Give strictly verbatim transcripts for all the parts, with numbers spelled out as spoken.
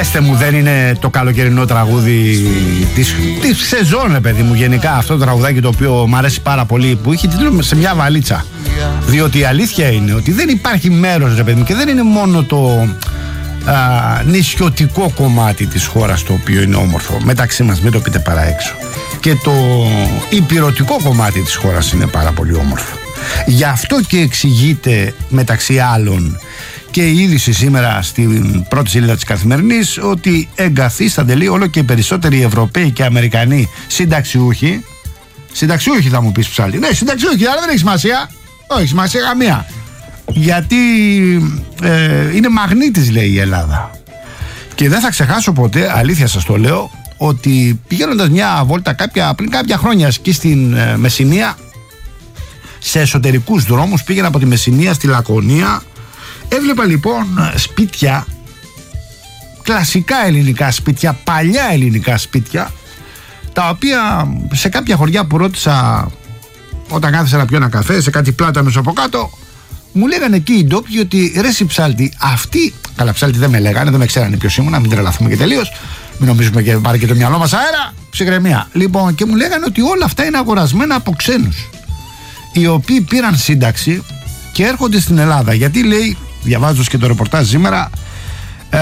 Πέστε μου, δεν είναι το καλοκαιρινό τραγούδι της, της σεζόν, παιδί μου, γενικά αυτό το τραγουδάκι το οποίο μου αρέσει πάρα πολύ, που είχε τίτλο σε μια βαλίτσα. Διότι η αλήθεια είναι ότι δεν υπάρχει μέρος, ρε παιδί μου, και δεν είναι μόνο το α, νησιωτικό κομμάτι της χώρας το οποίο είναι όμορφο, μεταξύ μας, μην το πείτε παρά έξω, και το ηπειρωτικό κομμάτι της χώρας είναι πάρα πολύ όμορφο. Γι' αυτό και εξηγείται μεταξύ άλλων και η είδηση σήμερα στην πρώτη σελίδα της Καθημερινής ότι εγκαθίστανται λίγο όλο και περισσότεροι Ευρωπαίοι και Αμερικανοί συνταξιούχοι. Συνταξιούχοι θα μου πεις, Ψάλτη. Ναι, συνταξιούχοι, αλλά δεν έχει σημασία. Όχι σημασία καμία. Γιατί ε, είναι μαγνήτης, λέει η Ελλάδα. Και δεν θα ξεχάσω ποτέ, αλήθεια σας το λέω, ότι πηγαίνοντας μια βόλτα κάποια, πριν κάποια χρόνια εκεί στην ε, Μεσσηνία, σε εσωτερικούς δρόμους, πήγαινα από τη Μεσσηνία στη Λακωνία. Έβλεπα λοιπόν σπίτια, κλασικά ελληνικά σπίτια, παλιά ελληνικά σπίτια, τα οποία σε κάποια χωριά που ρώτησα όταν κάθισα να πιω ένα καφέ, σε κάτι πλάτα μέσω από κάτω, μου λέγανε εκεί οι ντόπιοι ότι ρε συ Ψάλτη, αυτοί, καλά Ψάλτη δεν με λέγανε, δεν με ξέρανε ποιος ήμουν, να μην τρελαθούμε και τελείως, μην νομίζουμε και πάρει και το μυαλό μας αέρα, ψυχραιμία. Λοιπόν, και μου λέγανε ότι όλα αυτά είναι αγορασμένα από ξένους, οι οποίοι πήραν σύνταξη και έρχονται στην Ελλάδα. Γιατί, λέει, διαβάζοντας και το ρεπορτάζ σήμερα, ε,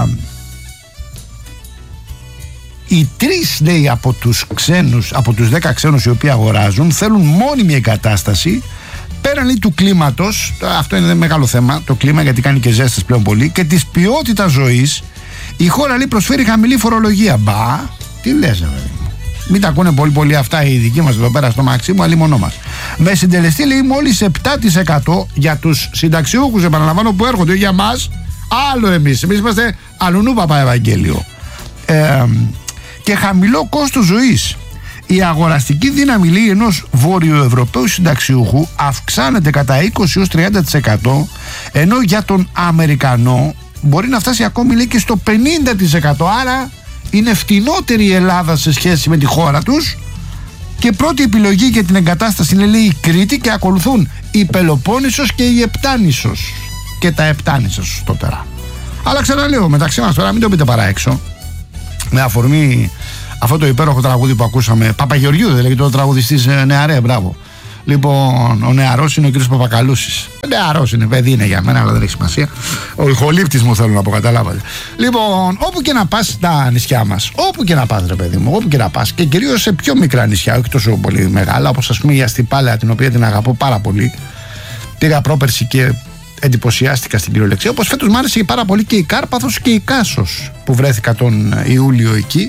οι τρεις, λέει, από τους ξένους, από τους δέκα ξένους οι οποίοι αγοράζουν, θέλουν μόνιμη εγκατάσταση πέραν, λέει, του κλίματος. Αυτό είναι μεγάλο θέμα, το κλίμα, γιατί κάνει και ζέστες πλέον πολύ, και της ποιότητας ζωής. Η χώρα, λέει, προσφέρει χαμηλή φορολογία. Μπα, τι λες, βέβαια. Μην τα ακούνε πολύ πολύ αυτά οι δικοί μας εδώ πέρα στο Μαξίμου, αλλή μονό μας. Με συντελεστή, λέει, μόλις επτά τοις εκατό για τους συνταξιούχους, επαναλαμβάνω, που έρχονται, για μας, άλλο εμείς. Εμείς είμαστε αλουνού παπά Ευαγγέλιο. Ε, και χαμηλό κόστος ζωής. Η αγοραστική δύναμη, λέει, ενός βορειοευρωπαίου συνταξιούχου αυξάνεται κατά είκοσι έως τριάντα τοις εκατό, ενώ για τον Αμερικανό μπορεί να φτάσει ακόμη, λέει, και στο πενήντα τοις εκατό. Άρα είναι φτηνότερη η Ελλάδα σε σχέση με τη χώρα τους, και πρώτη επιλογή για την εγκατάσταση είναι, λέει, η Κρήτη, και ακολουθούν η Πελοπόννησος και η Επτάνησος και τα Επτάνησος σωστότερα. Αλλά ξαναλέω, μεταξύ μας τώρα, μην το πείτε παρά έξω, με αφορμή αυτό το υπέροχο τραγούδι που ακούσαμε, Παπαγεωργιού δεν λέγεται ο τραγουδιστής, νεαρέ, μπράβο. Λοιπόν, ο νεαρός είναι ο κύριος Παπακαλούσης. Νεαρός είναι, παιδί είναι για μένα, αλλά δεν έχει σημασία. Ο ηχολήπτης μου, θέλω να πω, καταλάβατε. Λοιπόν, όπου και να πας στα νησιά μας, όπου και να πας, ρε παιδί μου, όπου και να πας, και κυρίως σε πιο μικρά νησιά, όχι τόσο πολύ μεγάλα, όπως ας πούμε η Αστυπάλαια, την οποία την αγαπώ πάρα πολύ. Πήγα πρόπερση και εντυπωσιάστηκα στην κυριολεξία. Όπως φέτος μου άρεσε πάρα πολύ και η Κάρπαθος και η Κάσος, που βρέθηκα τον Ιούλιο εκεί.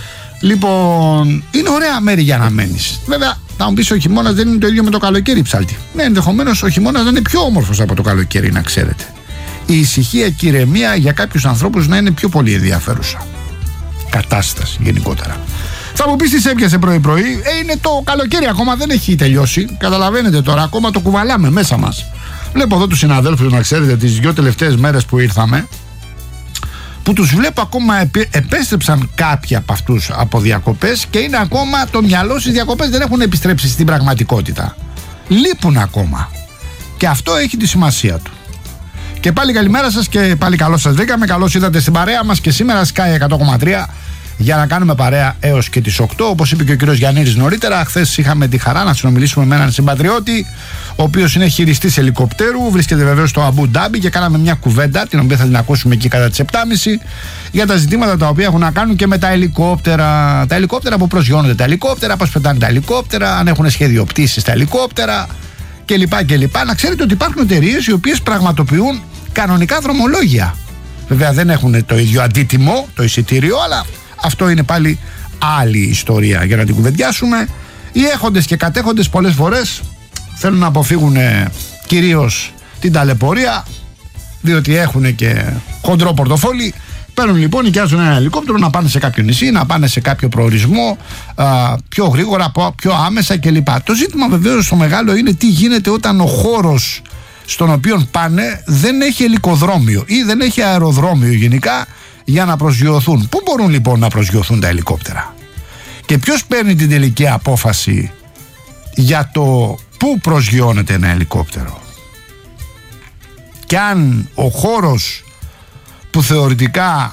Λοιπόν, είναι ωραία μέρη για να μένεις. Βέβαια, θα μου πεις, ο χειμώνας δεν είναι το ίδιο με το καλοκαίρι, Ψάλτη. Ναι, ενδεχομένως ο χειμώνας να είναι πιο όμορφος από το καλοκαίρι, να ξέρετε. Η ησυχία και η ηρεμία για κάποιους ανθρώπους να είναι πιο πολύ ενδιαφέρουσα κατάσταση γενικότερα. Θα μου πεις, τι σε έπιασε πρωί-πρωί. Ε, είναι το καλοκαίρι, ακόμα δεν έχει τελειώσει. Καταλαβαίνετε τώρα, ακόμα το κουβαλάμε μέσα μας. Βλέπω εδώ τους συναδέλφους, να ξέρετε, τις δυο τελευταίες μέρες που ήρθαμε, που τους βλέπω ακόμα, επέστρεψαν κάποιοι από αυτούς από διακοπές και είναι ακόμα το μυαλό στις διακοπές, δεν έχουν επιστρέψει στην πραγματικότητα. Λείπουν ακόμα. Και αυτό έχει τη σημασία του. Και πάλι καλημέρα σας και πάλι καλώς σας βρήκαμε. Καλώς ήρθατε στην παρέα μας και σήμερα Sky εκατό κόμμα τρία για να κάνουμε παρέα έως και τις οκτώ. Όπως είπε και ο κύριος Γιαννίδης νωρίτερα, χθες είχαμε τη χαρά να συνομιλήσουμε με έναν συμπατριώτη, ο οποίος είναι χειριστής ελικοπτέρου, βρίσκεται βεβαίως στο Αμπού Ντάμπι, και κάναμε μια κουβέντα, την οποία θα την ακούσουμε εκεί κατά τις επτά και μισή, για τα ζητήματα τα οποία έχουν να κάνουν και με τα ελικόπτερα. Τα ελικόπτερα που προσγειώνονται, τα ελικόπτερα, πώς πετάνε τα ελικόπτερα, αν έχουν σχέδιο πτήσης τα ελικόπτερα κλπ. κλπ. Να ξέρετε ότι υπάρχουν εταιρείες οι οποίες πραγματοποιούν κανονικά δρομολόγια. Βέβαια δεν έχουν το ίδιο αντίτιμο, το εισιτήριο, αλλά αυτό είναι πάλι άλλη ιστορία για να την κουβεντιάσουμε. Οι έχοντες και κατέχοντες πολλές φορές θέλουν να αποφύγουν ε, κυρίως την ταλαιπωρία, διότι έχουν και χοντρό πορτοφόλι. Παίρνουν λοιπόν, νοικιάζουν ένα ελικόπτερο να πάνε σε κάποιο νησί, να πάνε σε κάποιο προορισμό α, πιο γρήγορα, πιο άμεσα κλπ. Το ζήτημα βεβαίως το μεγάλο είναι τι γίνεται όταν ο χώρος στον οποίο πάνε δεν έχει ελικοδρόμιο ή δεν έχει αεροδρόμιο γενικά για να προσγειωθούν. Πού μπορούν λοιπόν να προσγειωθούν τα ελικόπτερα? Και ποιος παίρνει την τελική απόφαση για το πού προσγειώνεται ένα ελικόπτερο? Και αν ο χώρος που θεωρητικά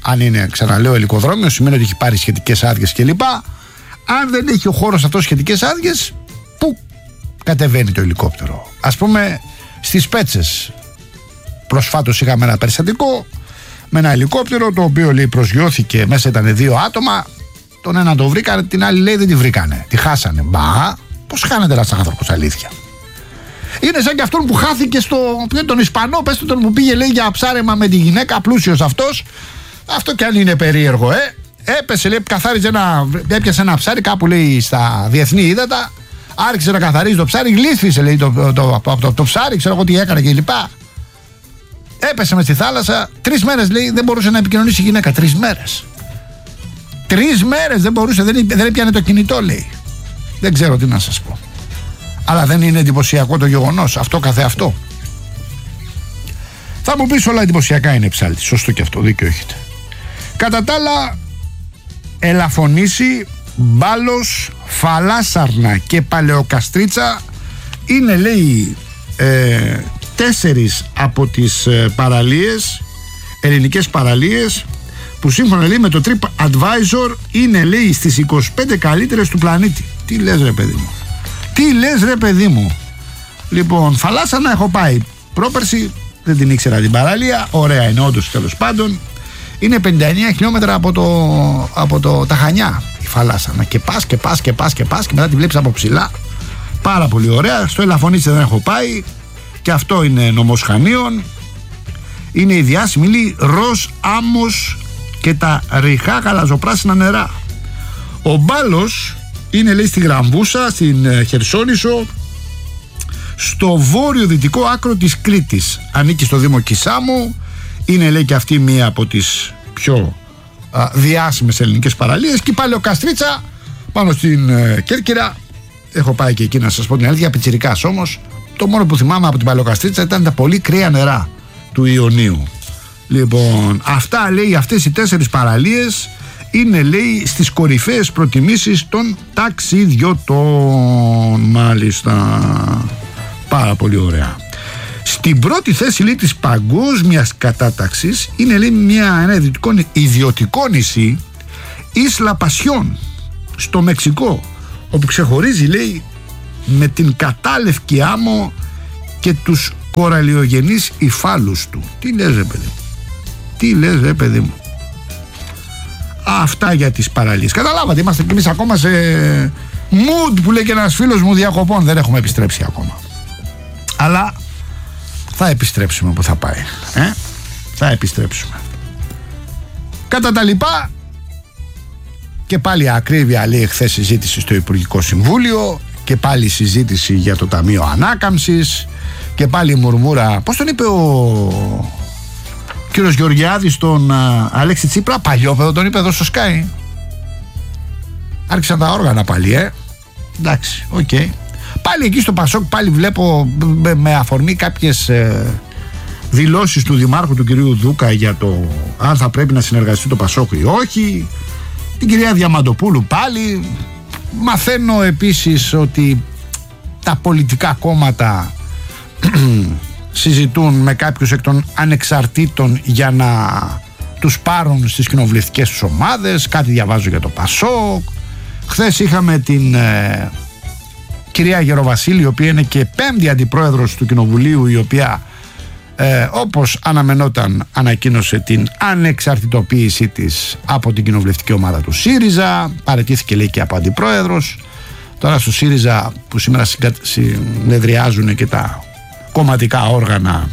αν είναι, ξαναλέω, ελικοδρόμιο, σημαίνει ότι έχει πάρει σχετικές άδειες κλπ. Αν δεν έχει ο χώρος αυτός σχετικές άδειες, πού κατεβαίνει το ελικόπτερο? Ας πούμε στις Πέτσες. Προσφάτως είχαμε ένα περιστατικό με ένα ελικόπτερο το οποίο, λέει, προσγειώθηκε, μέσα ήταν δύο άτομα. Τον ένα το βρήκανε, την άλλη, λέει, δεν τη βρήκανε. Τη χάσανε. Μπα, πώς χάνεται ένας άνθρωπος, αλήθεια? Είναι σαν και αυτόν που χάθηκε στο. Τον Ισπανό, πες του, τον που πήγε, λέει, για ψάρεμα με τη γυναίκα, πλούσιος αυτός. Αυτό κι αν είναι περίεργο, ε. Έπεσε, λέει, καθάριζε ένα. Έπιασε ένα ψάρι κάπου, λέει, στα διεθνή ύδατα. Άρχισε να καθαρίζει το ψάρι, γλύφησε, λέει, το, το, το, το, το, το ψάρι, ξέρω εγώ τι έκανε κλπ. Έπεσε μες στη θάλασσα. Τρεις μέρες, λέει, δεν μπορούσε να επικοινωνήσει η γυναίκα. Τρεις μέρες. Τρεις μέρες δεν μπορούσε, δεν, δεν έπιανε το κινητό, λέει. Δεν ξέρω τι να σας πω. Αλλά δεν είναι εντυπωσιακό το γεγονός αυτό καθεαυτό? Θα μου πεις, όλα εντυπωσιακά είναι, ψάλτη. Σωστό και αυτό, δίκιο έχετε. Κατά τα άλλα, Ελαφωνήσει, Μπάλος, Φαλάσαρνα και Παλαιοκαστρίτσα είναι, λέει, ε, τέσσερις από τις ε, παραλίες, ελληνικές παραλίες, που σύμφωνα, λέει, με το TripAdvisor είναι, λέει, στις είκοσι πέντε καλύτερες του πλανήτη. Τι λες, ρε παιδί μου? Τι λες, ρε παιδί μου? Λοιπόν, Φαλάσσανα έχω πάει πρόπερση, δεν την ήξερα την παραλία. Ωραία είναι, όντως, τέλος πάντων. Είναι πενήντα εννέα χιλιόμετρα από, το, από το, τα Χανιά η Φαλάσσανα. Και πας και πας και πας και πας και μετά τη βλέπεις από ψηλά. Πάρα πολύ ωραία. Στο Ελαφωνήσει δεν έχω πάει. Και αυτό είναι νομός Χανίων. Είναι η διάσημη, λέει, ροζ άμμος και τα ρηχά γαλαζοπράσινα νερά. Ο Μπάλος είναι, λέει, στη Γραμβούσα, στην Χερσόνησο, στο βόρειο-δυτικό άκρο της Κρήτης. Ανήκει στο Δήμο Κισάμου. Είναι, λέει, και αυτή μία από τις πιο α, διάσημες ελληνικές παραλίες. Και η Παλαιοκαστρίτσα πάνω στην ε, Κέρκυρα. Έχω πάει και εκεί, να σας πω την αλήθεια, πιτσιρικάς όμως. Το μόνο που θυμάμαι από την Παλαιοκαστρίτσα ήταν τα πολύ κρύα νερά του Ιωνίου. Λοιπόν, αυτά, λέει, αυτές οι τέσσερις παραλίες είναι, λέει, στις κορυφαίες προτιμήσεις των ταξιδιωτών. Μάλιστα. Πάρα πολύ ωραία. Στην πρώτη θέση, λέει, της παγκόσμιας κατάταξης είναι, λέει, μια, ένα ιδιωτικό, ιδιωτικό νησί, Ίσλα Πασιόν, στο Μεξικό, όπου ξεχωρίζει, λέει, με την κατάλευκη άμμο και τους κοραλιογενείς υφάλους του. Τι λες, ρε παιδί μου? Τι λες, ρε παιδί μου? Αυτά για τις παραλίες. Καταλάβατε, είμαστε κι εμείς ακόμα σε mood που λέει και ένας φίλος μου, διακοπών. Δεν έχουμε επιστρέψει ακόμα. Αλλά θα επιστρέψουμε που θα πάει. Ε? Θα επιστρέψουμε. Κατά τα λοιπά, και πάλι ακρίβεια, λέει, χθες συζήτηση στο Υπουργικό Συμβούλιο, και πάλι συζήτηση για το Ταμείο Ανάκαμψης, και πάλι μουρμούρα. Πώς τον είπε ο κύριος Γεωργιάδης στον α, Αλέξη Τσίπρα? Παλιόπαιδο τον είπε εδώ στο Sky. Άρχισαν τα όργανα πάλι, ε. Εντάξει, οκ. Okay. Πάλι εκεί στο Πασόκ, πάλι βλέπω με, με αφορμή κάποιες ε, δηλώσεις του Δημάρχου, του κυρίου Δούκα, για το αν θα πρέπει να συνεργαστεί το Πασόκ ή όχι. Την κυρία Διαμαντοπούλου πάλι. Μαθαίνω επίσης ότι τα πολιτικά κόμματα συζητούν με κάποιους εκ των ανεξαρτήτων για να τους πάρουν στις κοινοβουλευτικές τους ομάδες. Κάτι διαβάζω για το Πασόκ. Χθες είχαμε την ε, κυρία Γεροβασίλη, η οποία είναι και πέμπτη αντιπρόεδρος του Κοινοβουλίου, η οποία ε, όπως αναμενόταν ανακοίνωσε την ανεξαρτητοποίησή της από την κοινοβουλευτική ομάδα του ΣΥΡΙΖΑ. Παραιτήθηκε, λέει, και από αντιπρόεδρος. Τώρα στο ΣΥΡΙΖΑ, που σήμερα συνεδριάζουν και τα κομματικά όργανα,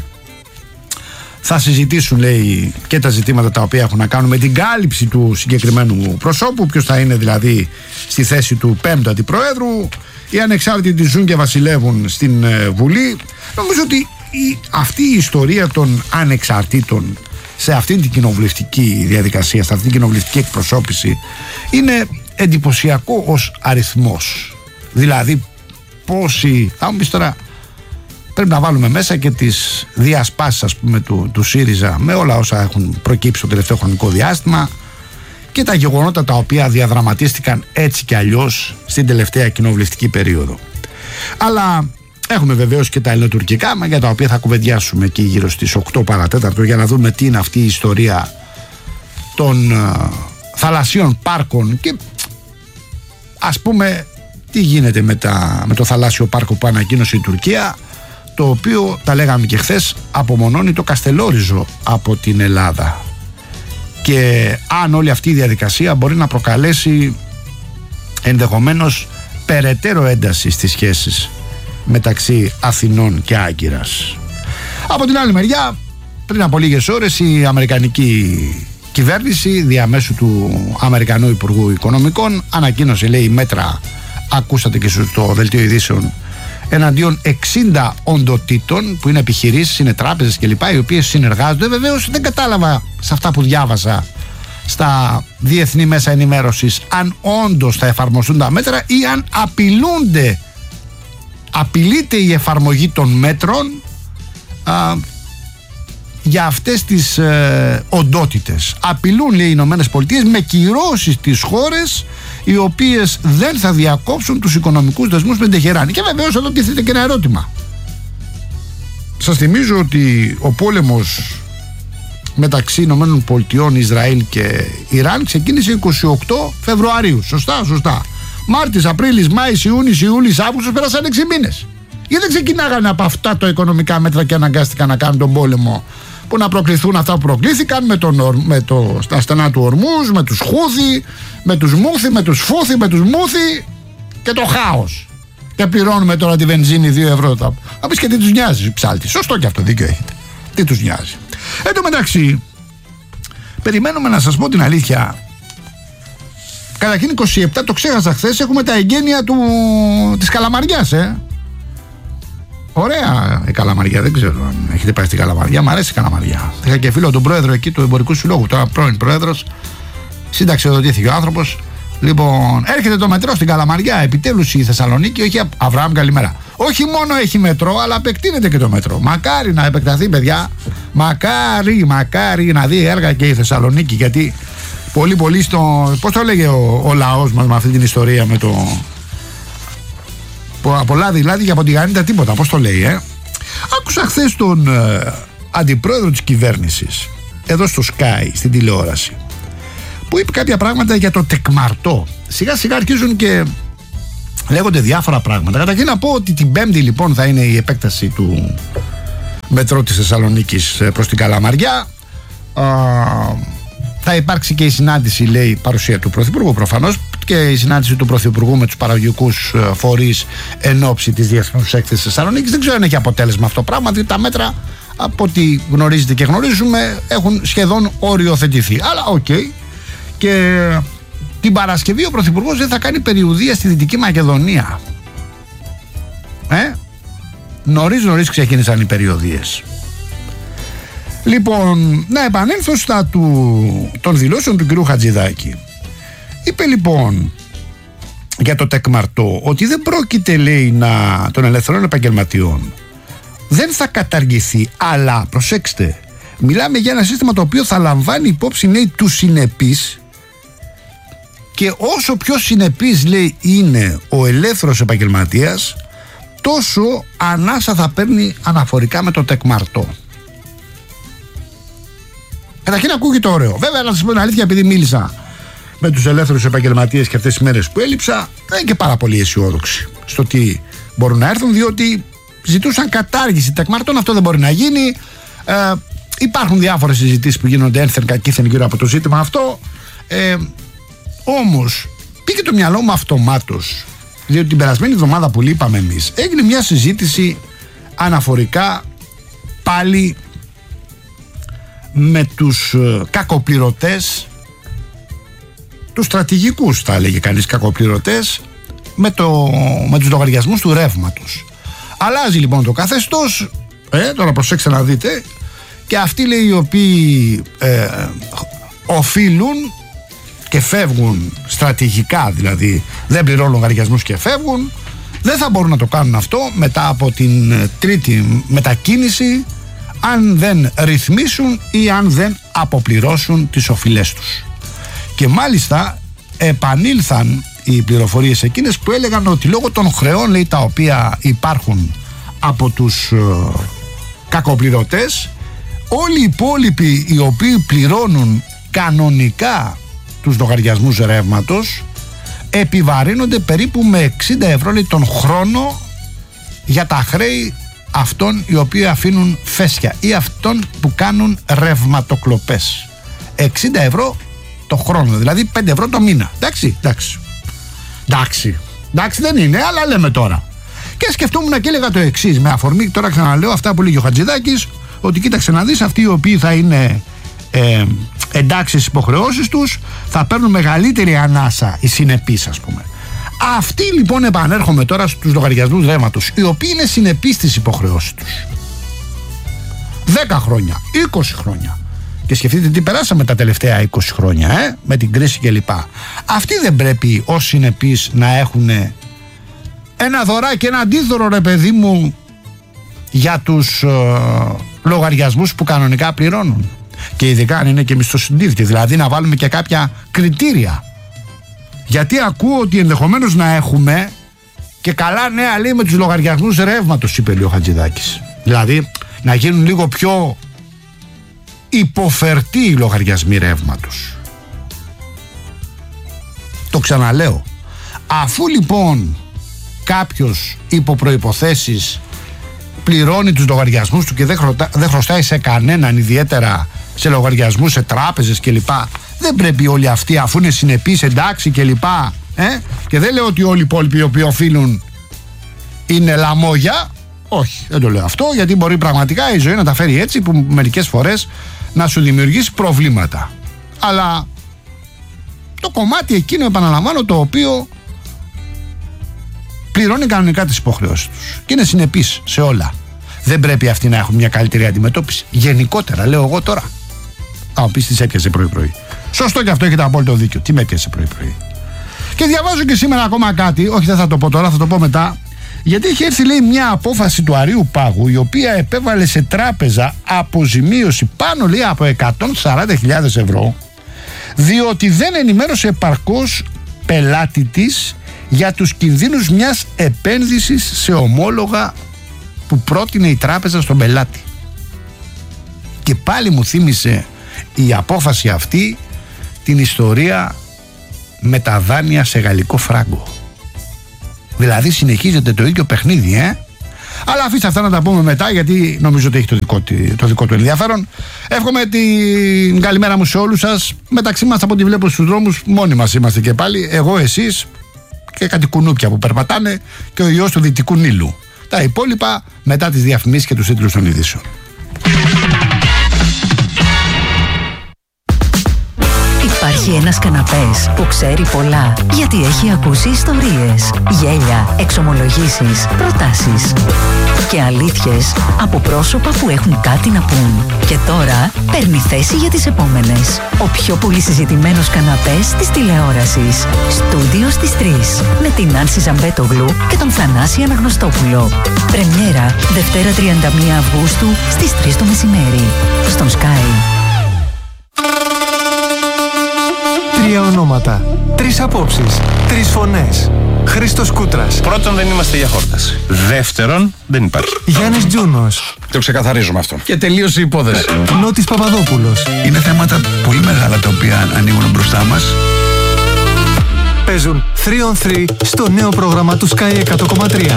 θα συζητήσουν, λέει, και τα ζητήματα τα οποία έχουν να κάνουν με την κάλυψη του συγκεκριμένου προσώπου, ποιος θα είναι δηλαδή στη θέση του πέμπτου αντιπροέδρου. Οι ανεξάρτητοι ζουν και βασιλεύουν στην ε, Βουλή. Νομίζω ότι η, αυτή η ιστορία των ανεξαρτήτων σε αυτήν την κοινοβουλευτική διαδικασία, σε αυτήν την κοινοβουλευτική εκπροσώπηση, είναι εντυπωσιακό ως αριθμός. Δηλαδή πόσοι, θα μου πεις τώρα, πρέπει να βάλουμε μέσα και τις διασπάσεις, ας πούμε, του, του ΣΥΡΙΖΑ με όλα όσα έχουν προκύψει το τελευταίο χρονικό διάστημα και τα γεγονότα τα οποία διαδραματίστηκαν έτσι κι αλλιώς στην τελευταία κοινοβουλευτική περίοδο. Αλλά έχουμε βεβαίως και τα ελληνοτουρκικά, για τα οποία θα κουβεντιάσουμε εκεί γύρω στις οκτώ παρατέταρτο, για να δούμε τι είναι αυτή η ιστορία των ε, θαλασσίων πάρκων και ας πούμε τι γίνεται με, τα, με το θαλάσσιο πάρκο που ανακοίνωσε η Τουρκία, το οποίο, τα λέγαμε και χθες, απομονώνει το Καστελόριζο από την Ελλάδα. Και αν όλη αυτή η διαδικασία μπορεί να προκαλέσει ενδεχομένως περαιτέρω ένταση στις σχέσεις μεταξύ Αθηνών και Άγκυρας. Από την άλλη μεριά, πριν από λίγες ώρες η αμερικανική κυβέρνηση διαμέσου του Αμερικανού Υπουργού Οικονομικών ανακοίνωσε, λέει, μέτρα, ακούσατε και στο δελτίο ειδήσεων, εναντίον εξήντα οντοτήτων που είναι επιχειρήσεις, είναι τράπεζες κλπ, οι οποίες συνεργάζονται. Βεβαίως δεν κατάλαβα σε αυτά που διάβασα στα διεθνή μέσα ενημέρωσης αν όντως θα εφαρμοστούν τα μέτρα ή αν απειλούνται, απειλείται η εφαρμογή των μέτρων α, για αυτές τις ε, οντότητες. Απειλούν, λέει, οι Ηνωμένες Πολιτείες με κυρώσεις τις χώρες οι οποίες δεν θα διακόψουν τους οικονομικούς δεσμούς με την Τεχεράνη. Και βεβαίως εδώ τίθεται και ένα ερώτημα. Σας θυμίζω ότι ο πόλεμος μεταξύ Ηνωμένων Πολιτειών, Ισραήλ και Ιράν ξεκίνησε είκοσι οκτώ Φεβρουαρίου. Σωστά, σωστά. Μάρτης, Απρίλης, Μάης, Ιούνις, Ιούλης, Αύγουστος, πέρασαν έξι μήνες. Γιατί δεν ξεκινάγανε από αυτά τα οικονομικά μέτρα και αναγκάστηκαν να κάνουν τον πόλεμο, που να προκληθούν αυτά που προκλήθηκαν με, τον, με το, στα στενά του Ορμούζ, με τους Χούθι, με τους Μούθι, με τους Φούθι, με τους Μούθι και το χάος. Και πληρώνουμε τώρα τη βενζίνη δύο ευρώ. Θα πεις και τι τους νοιάζει, ψάλτη. Σωστό και αυτό, δίκιο έχετε. Τι τους νοιάζει. Εν τω μεταξύ, περιμένουμε, να σας πω την αλήθεια. Καταρχήν είκοσι επτά, το ξέχασα χθες, έχουμε τα εγγένεια του, της Καλαμαριάς, ε. Ωραία η Καλαμαριά, δεν ξέρω αν έχετε πάει στην Καλαμαριά. Μ' αρέσει η Καλαμαριά. Είχα και φίλο τον πρόεδρο εκεί του Εμπορικού Συλλόγου, τώρα πρώην πρόεδρος. Συνταξιοδοτήθηκε ο άνθρωπος. Λοιπόν, έρχεται το μετρό στην Καλαμαριά. Επιτέλους η Θεσσαλονίκη, όχι Αβραάμ, καλημέρα. Όχι μόνο έχει μετρό, αλλά επεκτείνεται και το μετρό. Μακάρι να επεκταθεί, παιδιά. Μακάρι, μακάρι να δει έργα και η Θεσσαλονίκη. Γιατί πολύ, πολύ στο. Πώς το λέγε ο, ο λαός μας με αυτή την ιστορία με το. Πολλά δηλαδή και από τη Γανίτα τίποτα, πώς το λέει, ε. Άκουσα χθες τον ε, αντιπρόεδρο της κυβέρνησης εδώ στο Sky, στην τηλεόραση, που είπε κάποια πράγματα για το τεκμαρτό. Σιγά σιγά αρχίζουν και λέγονται διάφορα πράγματα. Καταρχήν να πω ότι την Πέμπτη λοιπόν θα είναι η επέκταση του μετρό της Θεσσαλονίκης προς την Καλαμαριά. Α, θα υπάρξει και η συνάντηση, λέει, παρουσία του Πρωθυπουργού προφανώς, και η συνάντηση του Πρωθυπουργού με τους παραγωγικούς φορείς εν ώψη της Διεθνούς Έκθεσης Θεσσαλονίκης. Δεν ξέρω αν έχει αποτέλεσμα αυτό το πράγμα, διότι τα μέτρα, από ό,τι γνωρίζετε και γνωρίζουμε, έχουν σχεδόν οριοθετηθεί. Αλλά οκ. Okay. Και την Παρασκευή ο Πρωθυπουργός δεν θα κάνει περιουδεία στη Δυτική Μακεδονία. Ε? Νωρίς νωρίς ξεκίνησαν οι περιοδίες. Λοιπόν, να επανέλθω στα του, των δηλώσεων του κ. Χατζηδάκη. Είπε λοιπόν για το τεκμαρτό ότι δεν πρόκειται, λέει, να, των ελευθερών επαγγελματιών δεν θα καταργηθεί, αλλά προσέξτε, μιλάμε για ένα σύστημα το οποίο θα λαμβάνει υπόψη, λέει, του συνεπείς, και όσο πιο συνεπής, λέει, είναι ο ελεύθερος επαγγελματίας, τόσο ανάσα θα παίρνει αναφορικά με το τεκμαρτό. Καταρχήν ακούγεται ωραίο. Βέβαια, να σας πω την αλήθεια, επειδή μίλησα με τους ελεύθερους επαγγελματίες και αυτές τις μέρες που έλειψα, δεν είναι και πάρα πολύ αισιόδοξοι στο τι μπορούν να έρθουν, διότι ζητούσαν κατάργηση τεκμαρτών. Αυτό δεν μπορεί να γίνει. Ε, υπάρχουν διάφορες συζητήσεις που γίνονται ένθεν κακήθεν γύρω από το ζήτημα αυτό. Ε, όμως πήγε το μυαλό μου αυτομάτως, διότι την περασμένη εβδομάδα που λείπαμε εμείς έγινε μια συζήτηση αναφορικά πάλι με τους κακοπληρωτές, τους στρατηγικούς θα έλεγε κανείς κακοπληρωτές, με, το, με τους λογαριασμούς του ρεύματος. Αλλάζει λοιπόν το καθεστώς, ε, τώρα προσέξτε να δείτε, και αυτοί, λέει, οι οποίοι ε, οφείλουν και φεύγουν στρατηγικά, δηλαδή δεν πληρώνουν λογαριασμούς και φεύγουν, δεν θα μπορούν να το κάνουν αυτό μετά από την τρίτη μετακίνηση, αν δεν ρυθμίσουν ή αν δεν αποπληρώσουν τις οφειλές τους. Και μάλιστα επανήλθαν οι πληροφορίες εκείνες που έλεγαν ότι λόγω των χρεών, λέει, τα οποία υπάρχουν από τους ε, κακοπληρωτές, όλοι οι υπόλοιποι οι οποίοι πληρώνουν κανονικά τους λογαριασμούς ρεύματος επιβαρύνονται περίπου με εξήντα ευρώ λέει, τον χρόνο για τα χρέη αυτών οι οποίοι αφήνουν φέσια ή αυτών που κάνουν ρευματοκλοπές. εξήντα ευρώ το χρόνο, δηλαδή πέντε ευρώ το μήνα. Εντάξει, εντάξει. Εντάξει, εντάξει δεν είναι, αλλά λέμε τώρα. Και σκεφτόμουν και έλεγα το εξής, με αφορμή, τώρα ξαναλέω αυτά που λέγει ο Χατζηδάκης, ότι κοίταξε να δεις, αυτοί οι οποίοι θα είναι ε, εντάξει στις υποχρεώσεις τους θα παίρνουν μεγαλύτερη ανάσα, οι συνεπείς ας πούμε. Αυτοί λοιπόν, επανέρχομαι τώρα στους λογαριασμούς ρεύματος, οι οποίοι είναι συνεπείς στις υποχρεώσεις τους. δέκα χρόνια, είκοσι χρόνια. Και σκεφτείτε τι περάσαμε τα τελευταία είκοσι χρόνια, ε, με την κρίση κλπ. Αυτοί δεν πρέπει ως συνεπείς να έχουν ένα δωράκι, ένα αντίδωρο ρε παιδί μου για τους ε, λογαριασμούς που κανονικά πληρώνουν? Και ειδικά αν είναι και μισθοσυντήρητοι, δηλαδή να βάλουμε και κάποια κριτήρια. Γιατί ακούω ότι ενδεχομένως να έχουμε και καλά νέα λέει με τους λογαριασμούς ρεύματος, είπε λέει ο Χατζηδάκης. Δηλαδή να γίνουν λίγο πιο υποφερτοί οι λογαριασμοί ρεύματος. Το ξαναλέω, αφού λοιπόν κάποιος υπό προϋποθέσεις πληρώνει τους λογαριασμούς του και δεν, χρωστά, δεν χρωστάει σε κανέναν, ιδιαίτερα σε λογαριασμούς σε τράπεζες κλπ, δεν πρέπει όλοι αυτοί, αφού είναι συνεπείς εντάξει κλπ, ε? Και δεν λέω ότι όλοι οι υπόλοιποι οι οποίοι οφείλουν είναι λαμόγια. Όχι, δεν το λέω αυτό, γιατί μπορεί πραγματικά η ζωή να τα φέρει έτσι που μερικές φορές να σου δημιουργήσει προβλήματα. Αλλά το κομμάτι εκείνο, επαναλαμβάνω, το οποίο πληρώνει κανονικά τις υποχρεώσεις τους και είναι συνεπείς σε όλα, δεν πρέπει αυτοί να έχουν μια καλύτερη αντιμετώπιση? Γενικότερα λέω εγώ τώρα. Α, ο πεις τις έπιασε πρωί-πρωί. Σωστό και αυτό, έχετε απόλυτο δίκιο. Τι με έπιασε πρωί-πρωί? Και διαβάζω και σήμερα ακόμα κάτι, όχι δεν θα το πω τώρα, θα το πω μετά. Γιατί έχει έρθει λέει μια απόφαση του Αρείου Πάγου, η οποία επέβαλε σε τράπεζα αποζημίωση πάνω λέει από εκατόν σαράντα χιλιάδες ευρώ, διότι δεν ενημέρωσε επαρκώς πελάτη της για τους κινδύνους μιας επένδυσης σε ομόλογα που πρότεινε η τράπεζα στον πελάτη. Και πάλι μου θύμισε η απόφαση αυτή την ιστορία με τα δάνεια σε γαλλικό φράγκο. Δηλαδή συνεχίζεται το ίδιο παιχνίδι, ε? Αλλά αφήστε αυτά να τα πούμε μετά, γιατί νομίζω ότι έχει το δικό, το δικό του ενδιαφέρον. Εύχομαι την καλημέρα μου σε όλους σας. Μεταξύ μας, από ό,τι βλέπω στους δρόμους, μόνοι μας είμαστε και πάλι. Εγώ, εσείς και κάτι κουνούπια που περπατάνε και ο ιός του Δυτικού Νείλου. Τα υπόλοιπα μετά τις διαφημίσεις και τους τίτλους των ειδήσεων. Υπάρχει ένας καναπές που ξέρει πολλά, γιατί έχει ακούσει ιστορίες, γέλια, εξομολογήσεις, προτάσεις και αλήθειες από πρόσωπα που έχουν κάτι να πούν. Και τώρα παίρνει θέση για τις επόμενες. Ο πιο πολύ συζητημένος καναπές της τηλεόρασης. Στούντιο στις τρεις. Με την Άνση Ζαμπέτογλου και τον Θανάση Αναγνωστόπουλο. Πρεμιέρα Δευτέρα τριάντα μία Αυγούστου στις τρεις το μεσημέρι. Στον Sky. Τρία ονόματα, τρεις απόψεις, τρεις φωνές. Χρήστος Κούτρας. Πρώτον, δεν είμαστε για χόρταση. Δεύτερον, δεν υπάρχει. Γιάννης Τζούνος. Το ξεκαθαρίζουμε αυτό. Και τελείωσε η υπόθεση. Νότης Παπαδόπουλος. Είναι θέματα πολύ μεγάλα τα οποία ανοίγουν μπροστά μας. Παίζουν τρία on τρία στο νέο πρόγραμμα του Sky εκατό κόμμα τρία.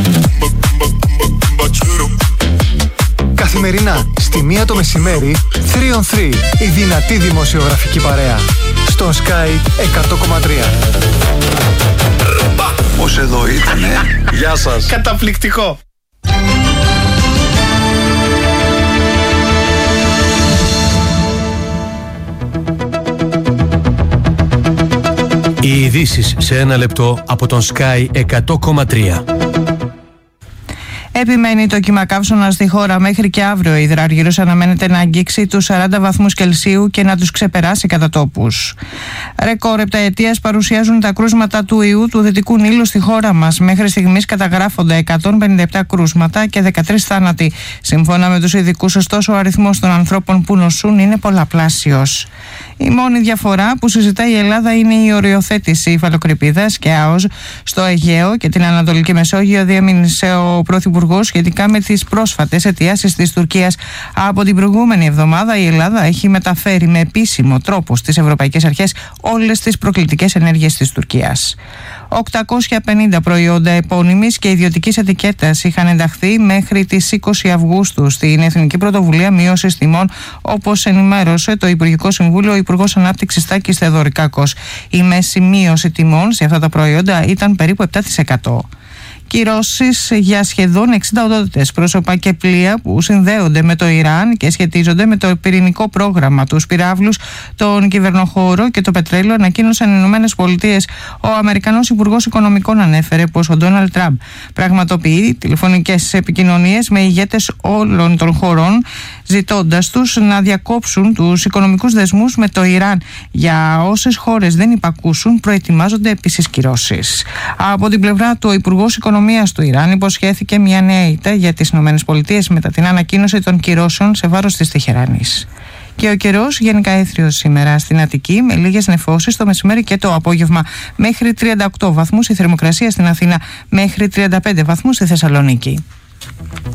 Καθημερινά στη μία το μεσημέρι, τρία on τρία, η δυνατή δημοσιογραφική παρέα. Στο Sky εκατό κόμμα τρία. Ως εδώ ήτανε. Γεια σας. Καταπληκτικό. Οι ειδήσεις σε ένα λεπτό από τον Sky εκατό κόμμα τρία. Επιμένει το κύμα καύσωνα στη χώρα μέχρι και αύριο. Η υδραργύρος αναμένεται να αγγίξει τους σαράντα βαθμούς Κελσίου και να τους ξεπεράσει κατά τόπους. Ρεκόρ επταετίας παρουσιάζουν τα κρούσματα του ιού του Δυτικού Νείλου στη χώρα μας. Μέχρι στιγμής καταγράφονται εκατόν πενήντα επτά κρούσματα και δεκατρείς θάνατοι. Σύμφωνα με τους ειδικούς, ωστόσο, ο αριθμός των ανθρώπων που νοσούν είναι πολλαπλάσιος. Η μόνη διαφορά που συζητάει η Ελλάδα είναι η οριοθέτηση υφαλοκρηπίδας και ΑΟΣ στο Αιγαίο και την Ανατολική Μεσόγειο, διαμήνυσε ο Πρωθυπουργός σχετικά με τις πρόσφατες αιτιάσεις της Τουρκίας. Από την προηγούμενη εβδομάδα η Ελλάδα έχει μεταφέρει με επίσημο τρόπο στις ευρωπαϊκές αρχές όλες τις προκλητικές ενέργειες της Τουρκίας. οκτακόσια πενήντα προϊόντα επώνυμης και ιδιωτικής ετικέτας είχαν ενταχθεί μέχρι τις είκοσι Αυγούστου στην Εθνική Πρωτοβουλία Μείωσης Τιμών, όπως ενημέρωσε το Υπουργικό Συμβούλιο ο Υπουργός Ανάπτυξης Τάκης Θεοδωρικάκος. Η μέση μείωση τιμών σε αυτά τα προϊόντα ήταν περίπου επτά τοις εκατό. Κυρώσεις για σχεδόν εξήντα οντότητες, πρόσωπα και πλοία που συνδέονται με το Ιράν και σχετίζονται με το πυρηνικό πρόγραμμα, τους πυράβλους, τον κυβερνοχώρο και το πετρέλαιο, ανακοίνωσαν οι Ηνωμένες Πολιτείες. Ο Αμερικανός Υπουργός Οικονομικών ανέφερε πως ο Ντόναλντ Τραμπ πραγματοποιεί τηλεφωνικές επικοινωνίες με ηγέτες όλων των χωρών, ζητώντας τους να διακόψουν τους οικονομικούς δεσμούς με το Ιράν. Για όσες χώρες δεν υπακούσουν, προετοιμάζονται επίσης κυρώσεις. Από την πλευρά του, ο Υπουργός Οικονομίας του Ιράν υποσχέθηκε μια νέα ήττα για τις ΗΠΑ μετά την ανακοίνωση των κυρώσεων σε βάρος της Τεχεράνης. Και ο καιρός γενικά έθριος σήμερα στην Αττική, με λίγες νεφώσεις το μεσημέρι και το απόγευμα, μέχρι τριάντα οκτώ βαθμούς η θερμοκρασία στην Αθήνα, μέχρι τριάντα πέντε βαθμούς στη Θεσσαλονίκη.